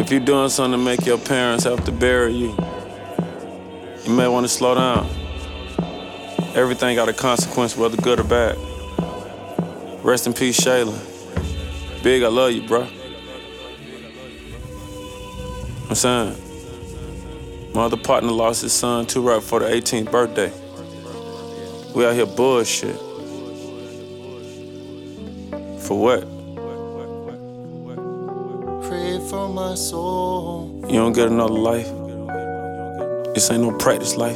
If you're doing something to make your parents have to bury you, you may want to slow down. Everything got a consequence, whether good or bad. Rest in peace, Shayla. Big, I love you, bro. I'm saying, my other partner lost his son too right before the 18th birthday. We out here bullshit. For what? Pray for my soul. You don't get another life. This ain't no practice life.